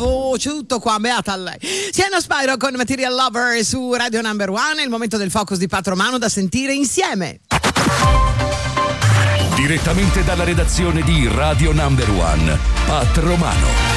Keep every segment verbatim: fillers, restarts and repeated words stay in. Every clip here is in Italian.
voce, tutto qua, beata a lei. Siena Spyro con Material Lover su Radio Number One, è il momento del focus di Patromano da sentire insieme. Direttamente dalla redazione di Radio Number One, Patromano.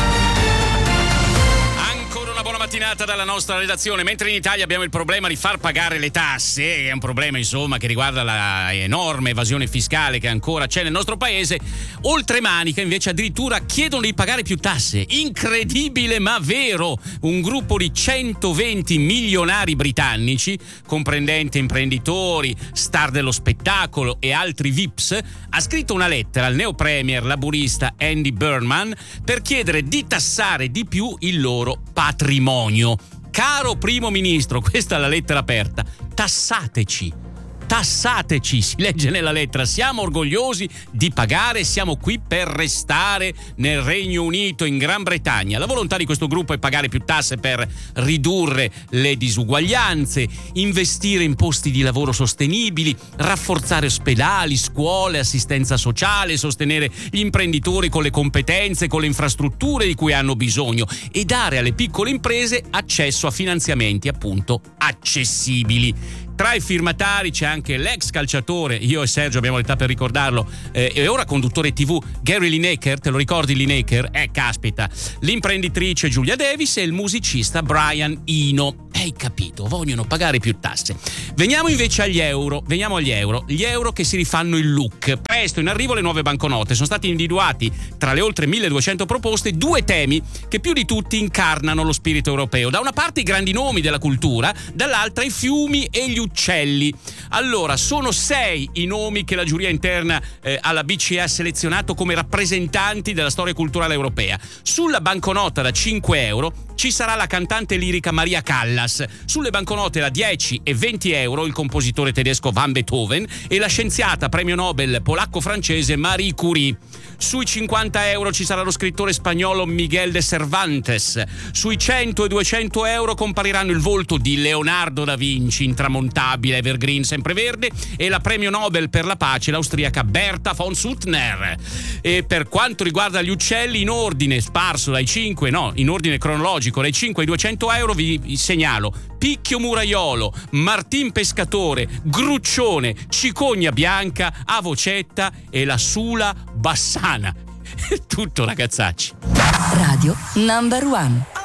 Mattinata dalla nostra redazione. Mentre in Italia abbiamo il problema di far pagare le tasse, è un problema insomma che riguarda la enorme evasione fiscale che ancora c'è nel nostro paese, Oltremanica invece addirittura chiedono di pagare più tasse. Incredibile ma vero. Un gruppo di centoventi milionari britannici, comprendente imprenditori, star dello spettacolo e altri V I Ps, ha scritto una lettera al neo premier laburista Andy Burnham per chiedere di tassare di più il loro patrimonio. Caro primo ministro, questa è la lettera aperta, tassateci, tassateci, si legge nella lettera, siamo orgogliosi di pagare, siamo qui per restare nel Regno Unito, in Gran Bretagna. La volontà di questo gruppo è pagare più tasse per ridurre le disuguaglianze, investire in posti di lavoro sostenibili, rafforzare ospedali, scuole, assistenza sociale, sostenere gli imprenditori con le competenze, con le infrastrutture di cui hanno bisogno e dare alle piccole imprese accesso a finanziamenti appunto accessibili. Tra i firmatari c'è anche l'ex calciatore, io e Sergio abbiamo l'età per ricordarlo, eh, e ora conduttore tivù Gary Lineker, te lo ricordi Lineker? Eh, caspita, l'imprenditrice Giulia Davis e il musicista Brian Eno. Hai capito, vogliono pagare più tasse. Veniamo invece agli euro, veniamo agli euro, gli euro che si rifanno il look. Presto in arrivo le nuove banconote, sono stati individuati tra le oltre milleduecento proposte due temi che più di tutti incarnano lo spirito europeo. Da una parte i grandi nomi della cultura, dall'altra i fiumi e gli uccelli. Allora, sono sei i nomi che la giuria interna eh, alla B C E ha selezionato come rappresentanti della storia culturale europea. Sulla banconota da cinque euro ci sarà la cantante lirica Maria Callas, sulle banconote da dieci e venti euro il compositore tedesco Van Beethoven e la scienziata premio Nobel polacco-francese Marie Curie. Sui cinquanta euro ci sarà lo scrittore spagnolo Miguel de Cervantes. Sui cento e duecento euro compariranno il volto di Leonardo da Vinci, intramontabile, evergreen, sempreverde, e la premio Nobel per la pace, l'austriaca Bertha von Suttner. E per quanto riguarda gli uccelli, in ordine sparso dai cinque, no, in ordine cronologico, dai cinque ai duecento euro vi, vi segnalo Picchio Muraiolo, Martin Pescatore, Gruccione, Cicogna Bianca, Avocetta e la Sula Bassana. Tutto, ragazzacci. Radio Number One.